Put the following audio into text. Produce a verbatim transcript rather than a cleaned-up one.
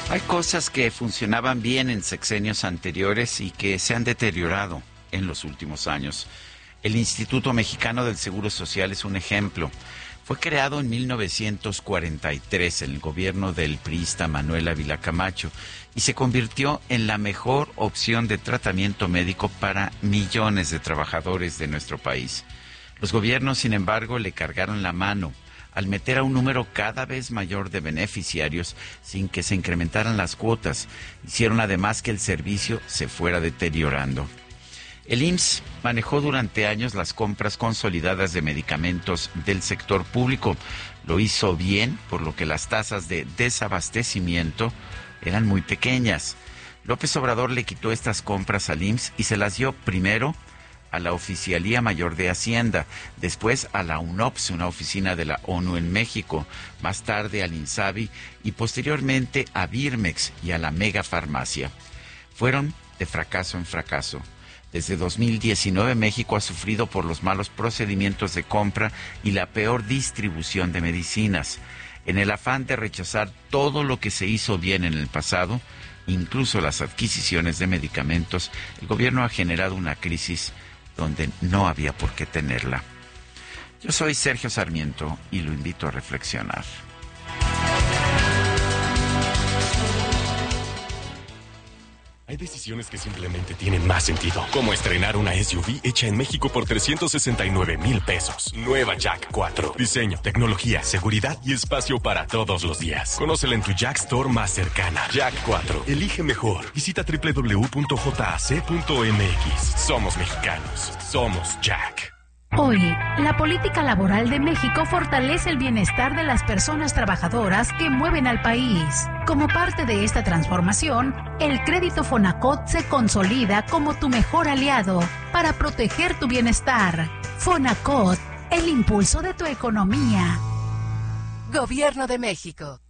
Hay cosas que funcionaban bien en sexenios anteriores y que se han deteriorado en los últimos años. El Instituto Mexicano del Seguro Social es un ejemplo. Fue creado en mil novecientos cuarenta y tres en el gobierno del priista Manuel Ávila Camacho y se convirtió en la mejor opción de tratamiento médico para millones de trabajadores de nuestro país. Los gobiernos, sin embargo, le cargaron la mano al meter a un número cada vez mayor de beneficiarios sin que se incrementaran las cuotas. Hicieron además que el servicio se fuera deteriorando. El I M S S manejó durante años las compras consolidadas de medicamentos del sector público. Lo hizo bien, por lo que las tasas de desabastecimiento eran muy pequeñas. López Obrador le quitó estas compras al I M S S y se las dio primero a la Oficialía Mayor de Hacienda, después a la UNOPS, una oficina de la ONU en México, más tarde al INSABI y posteriormente a Birmex y a la Mega Farmacia. Fueron de fracaso en fracaso. Desde dos mil diecinueve México ha sufrido por los malos procedimientos de compra y la peor distribución de medicinas. En el afán de rechazar todo lo que se hizo bien en el pasado, incluso las adquisiciones de medicamentos, el gobierno ha generado una crisis donde no había por qué tenerla. Yo soy Sergio Sarmiento y lo invito a reflexionar. Hay decisiones que simplemente tienen más sentido, como estrenar una S U V hecha en México por trescientos sesenta y nueve mil pesos. Nueva Jack cuatro. Diseño, tecnología, seguridad y espacio para todos los días. Conócela en tu Jack Store más cercana. Jack cuatro. Elige mejor. Visita doble u doble u doble u punto jac punto m x. Somos mexicanos. Somos Jack. Hoy, la política laboral de México fortalece el bienestar de las personas trabajadoras que mueven al país. Como parte de esta transformación, el crédito Fonacot se consolida como tu mejor aliado para proteger tu bienestar. Fonacot, el impulso de tu economía. Gobierno de México.